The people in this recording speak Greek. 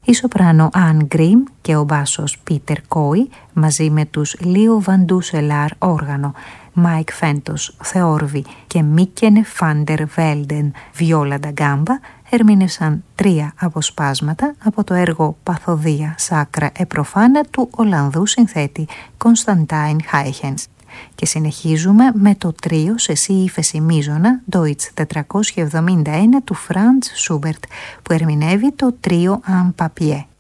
η σοπράνο Anne Grimm και ο μπάσος Peter Coy μαζί με τους Leo Van Dusselaar όργανο, Mike Φέντος θεόρβη και Μίκενε Φάντερ Βέλντεν βιόλα ντα γκάμπα ερμήνευσαν 3 αποσπάσματα από το έργο «Παθοδία Σάκρα Επροφάνα» του Ολλανδού συνθέτη Κωνσταντάιν Χάιχενς. Και συνεχίζουμε με το τρίο σε σι ύφεση μείζωνα Deutsch 471 του Franz Schubert που ερμηνεύει το τρίο «En Papier».